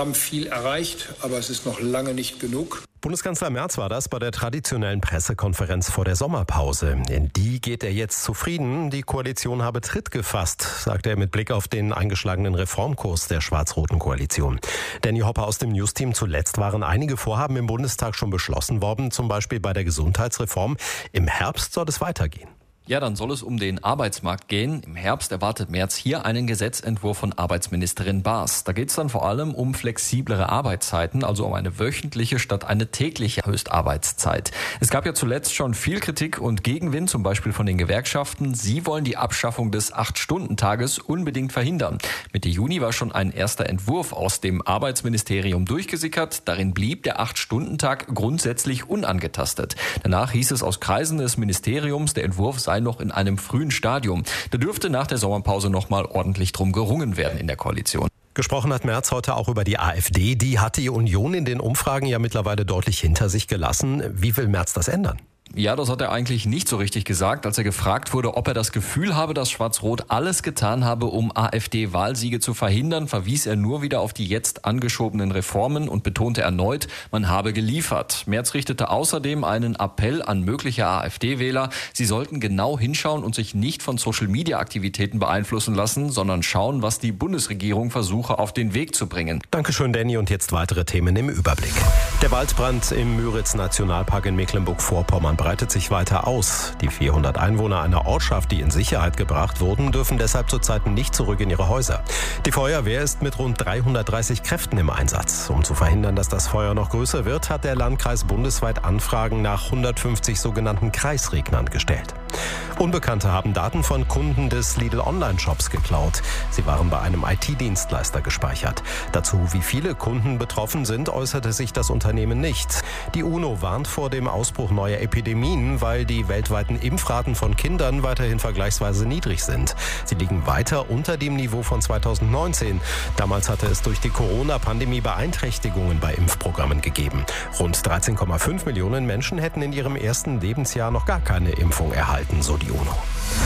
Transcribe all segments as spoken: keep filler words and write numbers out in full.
haben viel erreicht, aber es ist noch lange nicht genug. Bundeskanzler Merz war das bei der traditionellen Pressekonferenz vor der Sommerpause. In die geht er jetzt zufrieden. Die Koalition habe Tritt gefasst, sagt er mit Blick auf den eingeschlagenen Reformkurs der schwarz-roten Koalition. Danny Hopper aus dem Newsteam. Zuletzt waren einige Vorhaben im Bundestag schon beschlossen worden, zum Beispiel bei der Gesundheitsreform. Im Herbst soll es weitergehen. Ja, dann soll es um den Arbeitsmarkt gehen. Im Herbst erwartet Merz hier einen Gesetzentwurf von Arbeitsministerin Baas. Da geht es dann vor allem um flexiblere Arbeitszeiten, also um eine wöchentliche statt eine tägliche Höchstarbeitszeit. Es gab ja zuletzt schon viel Kritik und Gegenwind, zum Beispiel von den Gewerkschaften. Sie wollen die Abschaffung des acht-Stunden-Tages unbedingt verhindern. Mitte Juni war schon ein erster Entwurf aus dem Arbeitsministerium durchgesickert. Darin blieb der acht-Stunden-Tag grundsätzlich unangetastet. Danach hieß es aus Kreisen des Ministeriums, der Entwurf sei noch in einem frühen Stadium. Da dürfte nach der Sommerpause noch mal ordentlich drum gerungen werden in der Koalition. Gesprochen hat Merz heute auch über die AfD. Die hat die Union in den Umfragen ja mittlerweile deutlich hinter sich gelassen. Wie will Merz das ändern? Ja, das hat er eigentlich nicht so richtig gesagt, als er gefragt wurde, ob er das Gefühl habe, dass Schwarz-Rot alles getan habe, um AfD-Wahlsiege zu verhindern, verwies er nur wieder auf die jetzt angeschobenen Reformen und betonte erneut, man habe geliefert. Merz richtete außerdem einen Appell an mögliche AfD-Wähler. Sie sollten genau hinschauen und sich nicht von Social-Media-Aktivitäten beeinflussen lassen, sondern schauen, was die Bundesregierung versuche, auf den Weg zu bringen. Dankeschön, Danny. Und jetzt weitere Themen im Überblick. Der Waldbrand im Müritz-Nationalpark in Mecklenburg-Vorpommern breitet sich weiter aus. Die vierhundert Einwohner einer Ortschaft, die in Sicherheit gebracht wurden, dürfen deshalb zurzeit nicht zurück in ihre Häuser. Die Feuerwehr ist mit rund dreihundertdreißig Kräften im Einsatz. Um zu verhindern, dass das Feuer noch größer wird, hat der Landkreis bundesweit Anfragen nach hundertfünfzig sogenannten Kreisregnern gestellt. Unbekannte haben Daten von Kunden des Lidl-Online-Shops geklaut. Sie waren bei einem I T-Dienstleister gespeichert. Dazu, wie viele Kunden betroffen sind, äußerte sich das Unternehmen nicht. Die UNO warnt vor dem Ausbruch neuer Epidemien, weil die weltweiten Impfraten von Kindern weiterhin vergleichsweise niedrig sind. Sie liegen weiter unter dem Niveau von zweitausendneunzehn. Damals hatte es durch die Corona-Pandemie Beeinträchtigungen bei Impfprogrammen gegeben. Rund dreizehn Komma fünf Millionen Menschen hätten in ihrem ersten Lebensjahr noch gar keine Impfung erhalten, so die UNO.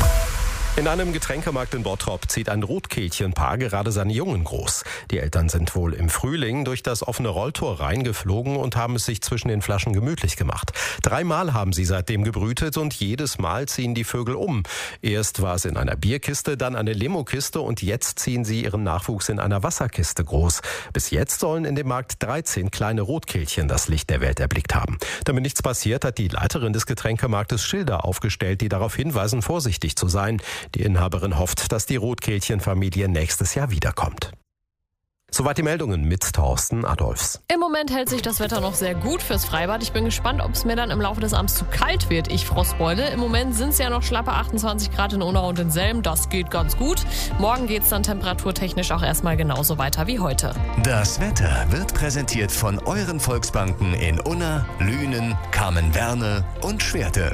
In einem Getränkemarkt in Bottrop zieht ein Rotkehlchenpaar gerade seine Jungen groß. Die Eltern sind wohl im Frühling durch das offene Rolltor reingeflogen und haben es sich zwischen den Flaschen gemütlich gemacht. Dreimal haben sie seitdem gebrütet und jedes Mal ziehen die Vögel um. Erst war es in einer Bierkiste, dann eine Limokiste und jetzt ziehen sie ihren Nachwuchs in einer Wasserkiste groß. Bis jetzt sollen in dem Markt dreizehn kleine Rotkehlchen das Licht der Welt erblickt haben. Damit nichts passiert, hat die Leiterin des Getränkemarktes Schilder aufgestellt, die darauf hinweisen, vorsichtig zu sein. Die Inhaberin hofft, dass die Rotkehlchenfamilie nächstes Jahr wiederkommt. Soweit die Meldungen mit Thorsten Adolfs. Im Moment hält sich das Wetter noch sehr gut fürs Freibad. Ich bin gespannt, ob es mir dann im Laufe des Abends zu kalt wird. Ich Frostbeule. Im Moment sind es ja noch schlappe achtundzwanzig Grad in Unna und in Selm. Das geht ganz gut. Morgen geht es dann temperaturtechnisch auch erstmal genauso weiter wie heute. Das Wetter wird präsentiert von euren Volksbanken in Unna, Lünen, Kamen-Werne und Schwerte.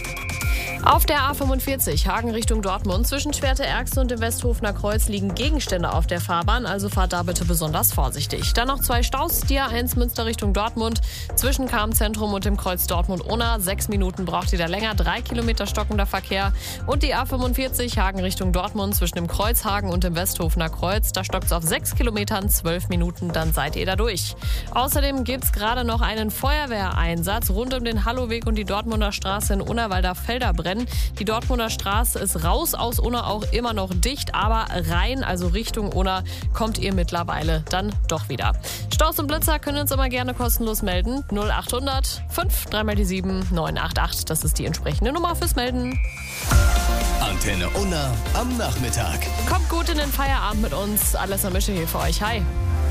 Auf der A fünfundvierzig Hagen Richtung Dortmund zwischen Schwerte-Erxen und dem Westhofener Kreuz liegen Gegenstände auf der Fahrbahn, also fahrt da bitte besonders vorsichtig. Dann noch zwei Staus, die A eins Münster Richtung Dortmund zwischen Kam-Zentrum und dem Kreuz Dortmund-Unna. Sechs Minuten braucht ihr da länger, drei Kilometer stockender Verkehr. Und die A fünfundvierzig Hagen Richtung Dortmund zwischen dem Kreuzhagen und dem Westhofener Kreuz. Da stockt es auf sechs Kilometern, zwölf Minuten, dann seid ihr da durch. Außerdem gibt es gerade noch einen Feuerwehreinsatz rund um den Halloweg und die Dortmunder Straße in Unna, weil da Felder brennen. Die Dortmunder Straße ist raus aus Unna auch immer noch dicht, aber rein, also Richtung Unna, kommt ihr mittlerweile dann doch wieder. Staus und Blitzer können uns immer gerne kostenlos melden. null achthundert fünf drei mal die sieben neun acht acht. Das ist die entsprechende Nummer fürs Melden. Antenne Unna am Nachmittag. Kommt gut in den Feierabend mit uns. Alles am Mische hier für euch. Hi.